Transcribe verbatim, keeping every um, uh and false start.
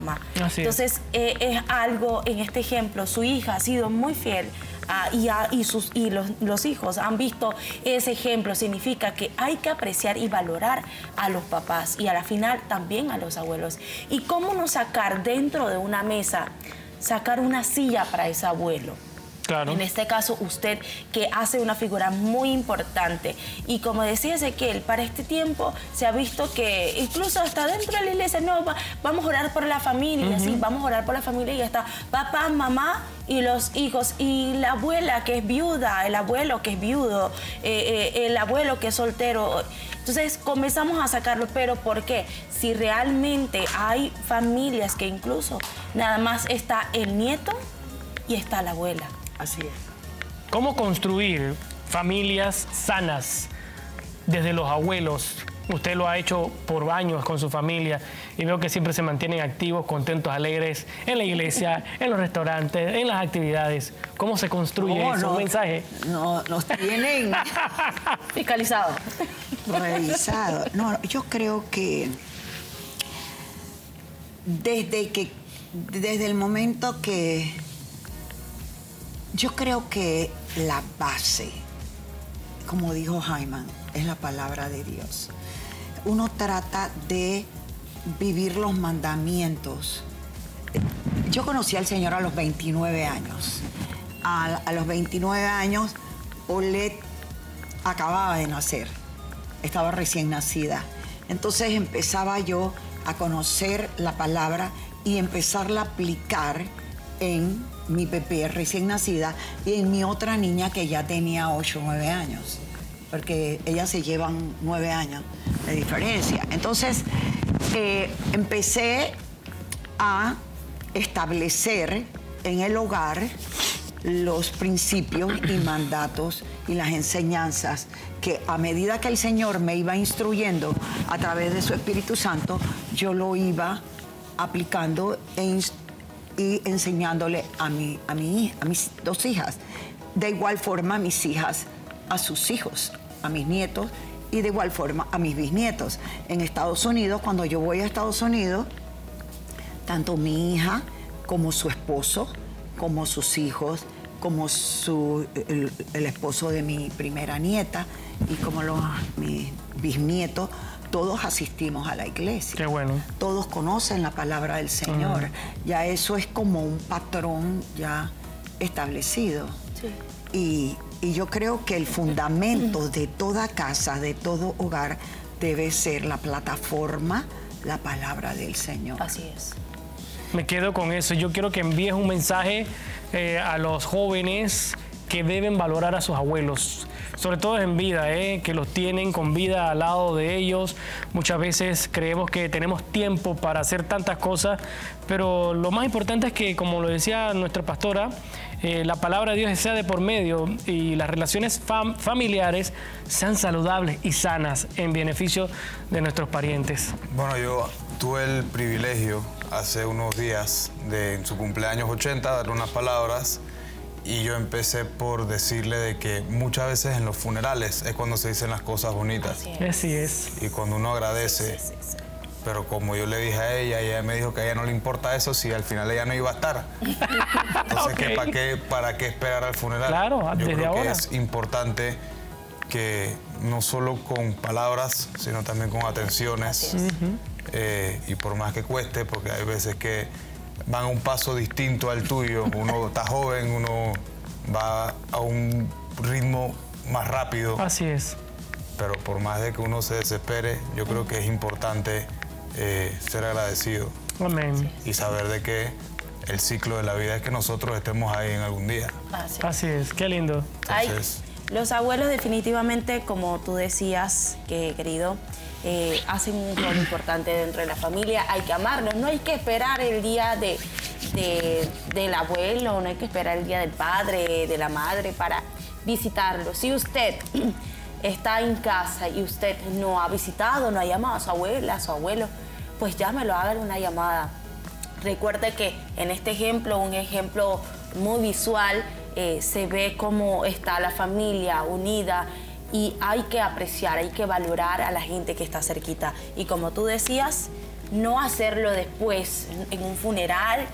Así Entonces, eh, es algo, en este ejemplo, su hija ha sido muy fiel uh, y, a, y, sus, y los, los hijos han visto ese ejemplo. Significa que hay que apreciar y valorar a los papás y a la final también a los abuelos. ¿Y cómo no sacar dentro de una mesa, sacar una silla para ese abuelo? Claro. En este caso, usted que hace una figura muy importante. Y como decía Ezequiel, para este tiempo se ha visto que incluso hasta dentro de la iglesia, no, va, vamos a orar por la familia, uh-huh. sí, vamos a orar por la familia y ya está. Papá, mamá y los hijos. Y la abuela que es viuda, el abuelo que es viudo, eh, eh, el abuelo que es soltero. Entonces comenzamos a sacarlo, pero ¿por qué? Si realmente hay familias que incluso nada más está el nieto y está la abuela. Así es. ¿Cómo construir familias sanas desde los abuelos? Usted lo ha hecho por años con su familia y veo que siempre se mantienen activos, contentos, alegres en la iglesia, en los restaurantes, en las actividades. ¿Cómo se construye no, eso? No, ¿Un mensaje? No, nos tienen fiscalizado, revisado. No, yo creo que desde que desde el momento que yo creo que la base, como dijo Hyman, es la palabra de Dios. Uno trata de vivir los mandamientos. Yo conocí al Señor a los veintinueve años. A, a los veintinueve años, Olet acababa de nacer. Estaba recién nacida. Entonces empezaba yo a conocer la palabra y empezarla a aplicar en mi Pepe recién nacida y en mi otra niña que ya tenía ocho o nueve años, porque ellas se llevan nueve años de diferencia. Entonces, eh, empecé a establecer en el hogar los principios y mandatos y las enseñanzas que a medida que el Señor me iba instruyendo a través de su Espíritu Santo, yo lo iba aplicando e instruyendo y enseñándole a, mi, a, mi, a mis dos hijas. De igual forma, a mis hijas, a sus hijos, a mis nietos, y de igual forma a mis bisnietos. En Estados Unidos, cuando yo voy a Estados Unidos, tanto mi hija como su esposo, como sus hijos, como su, el, el esposo de mi primera nieta y como los, mis bisnietos, todos asistimos a la iglesia. Qué bueno. Todos conocen la palabra del Señor. Uh-huh. Ya eso es como un patrón ya establecido. Sí. Y, y yo creo que el fundamento uh-huh. de toda casa, de todo hogar, debe ser la plataforma, la palabra del Señor. Así es. Me quedo con eso. Yo quiero que envíes un mensaje eh, a los jóvenes que deben valorar a sus abuelos. Sobre todo en vida, ¿eh? que los tienen con vida al lado de ellos. Muchas veces creemos que tenemos tiempo para hacer tantas cosas, pero lo más importante es que, como lo decía nuestra pastora, eh, la palabra de Dios sea de por medio y las relaciones fam familiares sean saludables y sanas en beneficio de nuestros parientes. Bueno, yo tuve el privilegio hace unos días de en su cumpleaños ochenta darle unas palabras. Y yo empecé por decirle de que muchas veces en los funerales es cuando se dicen las cosas bonitas. Así es. Así es. Y cuando uno agradece. Sí, sí, sí, sí. Pero como yo le dije a ella, ella me dijo que a ella no le importa eso si al final ella no iba a estar. Entonces, okay. ¿qué, para, qué, ¿para qué esperar al funeral? Claro, yo desde creo ahora. que es importante que no solo con palabras, sino también con atenciones. Uh-huh. eh, y por más que cueste, porque hay veces que van a un paso distinto al tuyo. Uno está joven, uno va a un ritmo más rápido. Así es. Pero por más de que uno se desespere, yo creo que es importante eh, ser agradecido. Amén. Y saber de que el ciclo de la vida es que nosotros estemos ahí en algún día. Así es. Así es, qué lindo. Entonces, Ay, los abuelos definitivamente, como tú decías, que querido, Eh, hacen un rol importante dentro de la familia. Hay que amarlos, no hay que esperar el día de, de, del abuelo, no hay que esperar el día del padre, de la madre para visitarlo. Si usted está en casa y usted no ha visitado, no ha llamado a su abuela, a su abuelo, pues llámelo, hágale una llamada. Recuerde que en este ejemplo, un ejemplo muy visual, eh, se ve cómo está la familia unida. Y hay que apreciar, hay que valorar a la gente que está cerquita. Y como tú decías, no hacerlo después, en un funeral,